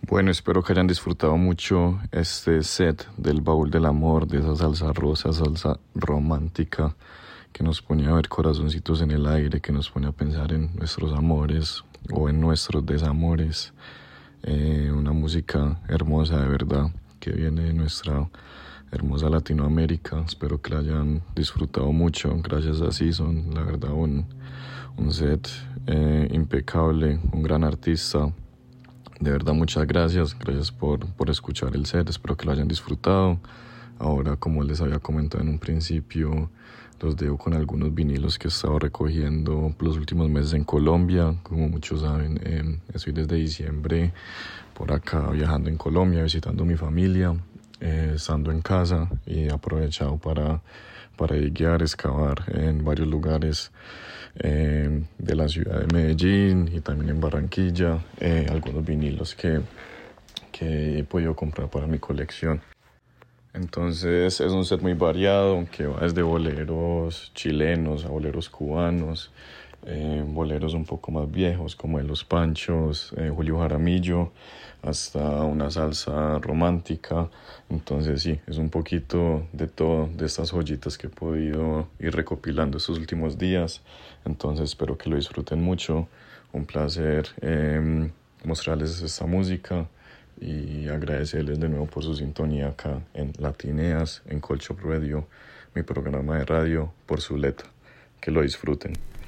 Bueno, espero que hayan disfrutado mucho este set del Baúl del Amor, de esa salsa rosa, salsa romántica que nos pone a ver corazoncitos en el aire, que nos pone a pensar en nuestros amores o en nuestros desamores. Una música hermosa de verdad que viene de nuestra hermosa Latinoamérica. Espero que la hayan disfrutado mucho. Gracias a Season, la verdad un set impecable, un gran artista. De verdad, muchas gracias. Gracias por escuchar el set. Espero que lo hayan disfrutado. Ahora, como les había comentado en un principio, los dejo con algunos vinilos que he estado recogiendo los últimos meses en Colombia. Como muchos saben, estoy desde diciembre por acá viajando en Colombia, visitando a mi familia, estando en casa, y he aprovechado para guiar, excavar en varios lugares de la ciudad de Medellín y también en Barranquilla, algunos vinilos que he podido comprar para mi colección. Entonces es un set muy variado que va desde boleros chilenos a boleros cubanos, boleros un poco más viejos como de Los Panchos, Julio Jaramillo, hasta una salsa romántica. Entonces sí, es un poquito de todo, de estas joyitas que he podido ir recopilando estos últimos días. Entonces espero que lo disfruten mucho. Un placer mostrarles esta música y agradecerles de nuevo por su sintonía acá en Latineas, en Colchop Radio, mi programa de radio por Zuleta. Que lo disfruten.